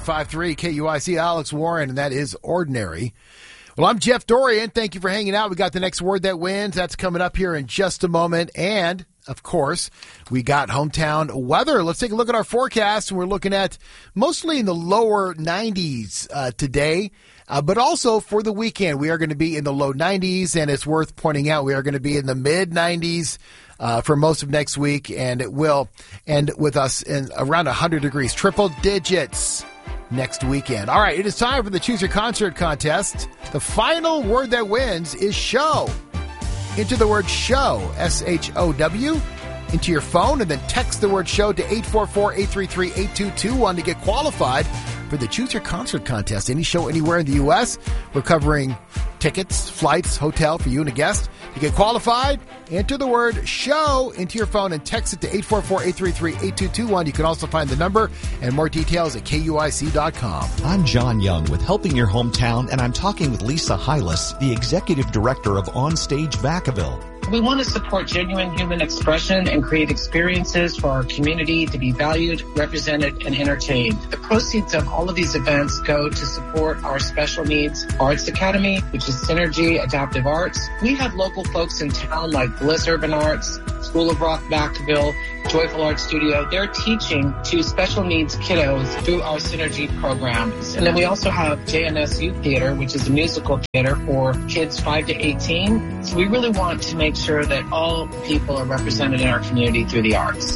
95.3 KUIC, Alex Warren, and that is Ordinary. Well, I'm Jeff Dorian. Thank you for hanging out. We got the next word that wins. That's coming up here in just a moment. And, of course, we got hometown weather. Let's take a look at our forecast. We're looking at mostly in the lower 90s today, but also for the weekend. We are going to be in the low 90s, and it's worth pointing out we are going to be in the mid 90s for most of next week, and it will end with us in around 100 degrees, triple digits next weekend. All right, it is time for the Choose Your Concert contest. The final word that wins is show. Enter the word show, S-H-O-W, into your phone and then text the word show to 844-833-8221 to get qualified for the Choose Your Concert contest. Any show anywhere in the U.S. We're covering tickets, flights, hotel for you and a guest. To get qualified, enter the word show into your phone and text it to 844-833-8221. You can also find the number and more details at KUIC.com. I'm John Young with Helping Your Hometown, and I'm talking with Lisa Hylas, the Executive Director of OnStage Vacaville. We want to support genuine human expression and create experiences for our community to be valued, represented, and entertained. The proceeds of all of these events go to support our Special Needs Arts Academy, which is Synergy Adaptive Arts. We have local folks in town like Bliss Urban Arts, School of Rock Vacaville, Joyful Art Studio. They're teaching to special needs kiddos through our Synergy programs. And then we also have JNS Youth Theater, which is a musical theater for kids 5 to 18. So we really want to make sure that all people are represented in our community through the arts.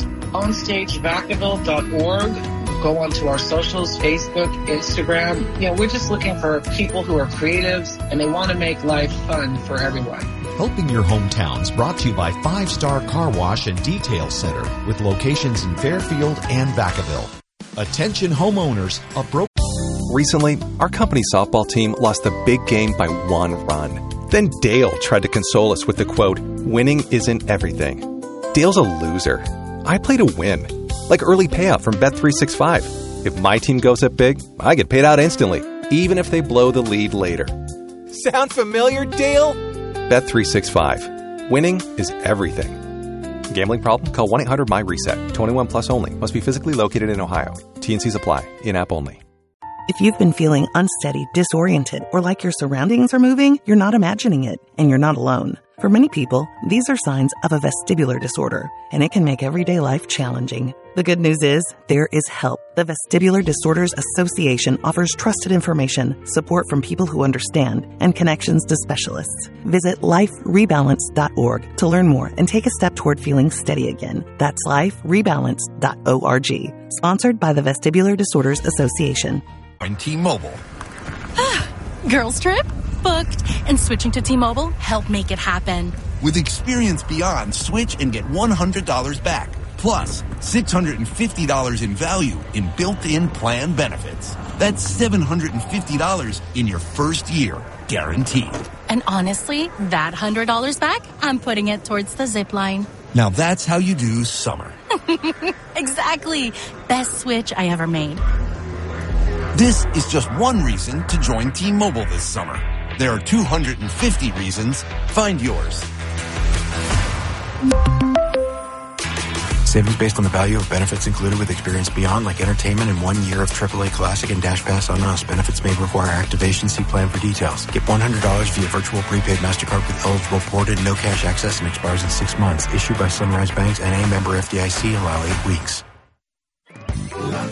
OnStageVacaville.org. Go onto our socials, Facebook, Instagram. We're just looking for people who are creatives and they want to make life fun for everyone. Helping Your Hometowns, brought to you by 5-Star Car Wash and Detail Center with locations in Fairfield and Vacaville. Attention homeowners, Recently, our company softball team lost the big game by 1 run. Then Dale tried to console us with the quote, "Winning isn't everything." Dale's a loser. I play to win, like early payout from Bet365. If my team goes up big, I get paid out instantly, even if they blow the lead later. Sound familiar, Dale? Bet365. Winning is everything. Gambling problem? Call 1-800-MY-RESET. 21 plus only. Must be physically located in Ohio. T&Cs apply. In-app only. If you've been feeling unsteady, disoriented, or like your surroundings are moving, you're not imagining it, and you're not alone. For many people, these are signs of a vestibular disorder, and it can make everyday life challenging. The good news is, there is help. The Vestibular Disorders Association offers trusted information, support from people who understand, and connections to specialists. Visit liferebalance.org to learn more and take a step toward feeling steady again. That's liferebalance.org. Sponsored by the Vestibular Disorders Association. On T-Mobile. Girls trip? Booked. And switching to T-Mobile helped make it happen. With Experience Beyond, switch and get $100 back. Plus, $650 in value in built-in plan benefits. That's $750 in your first year, guaranteed. And honestly, that $100 back, I'm putting it towards the zip line. Now that's how you do summer. Exactly. Best switch I ever made. This is just one reason to join T-Mobile this summer. There are 250 reasons. Find yours. Savings based on the value of benefits included with Experience Beyond, like entertainment and 1 year of AAA Classic and Dash Pass on us. Benefits may require activation. See plan for details. Get $100 via virtual prepaid MasterCard with eligible ported, no cash access, and expires in 6 months. Issued by Sunrise Banks, N.A. member FDIC. Allow 8 weeks. La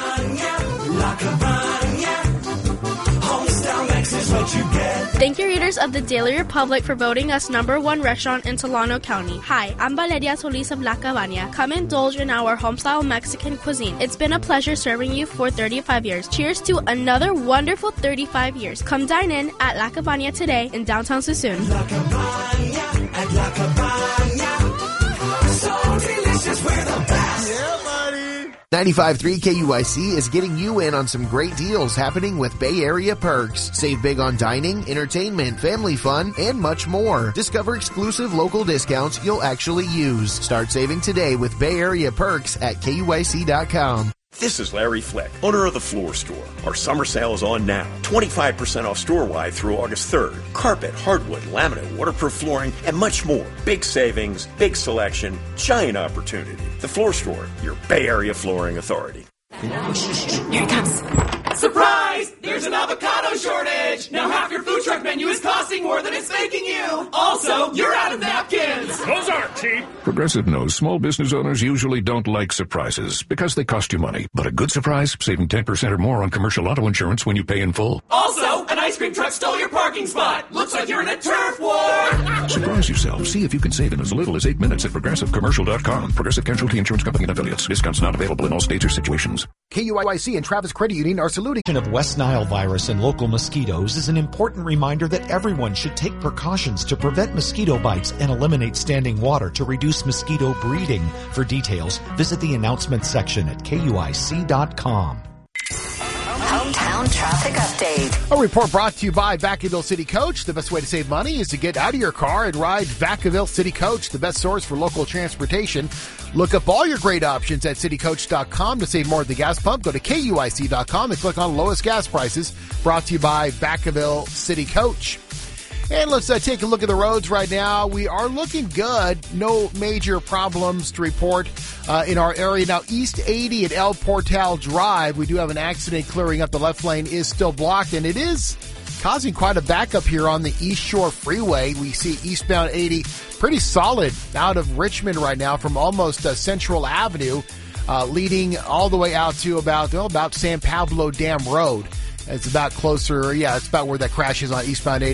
Cabaña. Homestyle Max is what you get. Thank you, readers of the Daily Republic, for voting us #1 restaurant in Solano County. Hi, I'm Valeria Solis of La Cabaña. Come indulge in our homestyle Mexican cuisine. It's been a pleasure serving you for 35 years. Cheers to another wonderful 35 years. Come dine in at La Cabaña today in downtown Suisun. La Cabaña at La Cabaña. So delicious, we're the best. Yeah, buddy. 95.3 KUIC is getting you in on some great deals happening with Bay Area Perks. Save big on dining, entertainment, family fun, and much more. Discover exclusive local discounts you'll actually use. Start saving today with Bay Area Perks at KUIC.com. This is Larry Fleck, owner of The Floor Store. Our summer sale is on now. 25% off store-wide through August 3rd. Carpet, hardwood, laminate, waterproof flooring, and much more. Big savings, big selection, giant opportunity. The Floor Store, your Bay Area flooring authority. Here it comes. Surprise! There's an avocado shortage! Now half your food truck menu is costing more than it's making you! Also, you're out of napkins! Those aren't cheap! Progressive knows small business owners usually don't like surprises because they cost you money. But a good surprise, saving 10% or more on commercial auto insurance when you pay in full. Also, an ice cream truck stole your parking spot! Looks like you're in a turf war! Surprise yourself. See if you can save in as little as 8 minutes at ProgressiveCommercial.com. Progressive Casualty Insurance Company and Affiliates. Discounts not available in all states or situations. KUIC and Travis Credit Union are saluting. Of West Nile virus and local mosquitoes is an important reminder that everyone should take precautions to prevent mosquito bites and eliminate standing water to reduce mosquito breeding. For details, visit the announcements section at KUIC.com. Hometown traffic update. A report brought to you by Vacaville City Coach. The best way to save money is to get out of your car and ride Vacaville City Coach, the best source for local transportation. Look up all your great options at citycoach.com to save more at the gas pump. Go to KUIC.com and click on lowest gas prices. Brought to you by Vacaville City Coach. And let's take a look at the roads right now. We are looking good. No major problems to report in our area. Now, East 80 at El Portal Drive, we do have an accident clearing up. The left lane is still blocked, and it is causing quite a backup here on the East Shore Freeway. We see eastbound 80 pretty solid out of Richmond right now from almost Central Avenue, leading all the way out to about San Pablo Dam Road. It's about closer, it's about where that crash is on eastbound 80.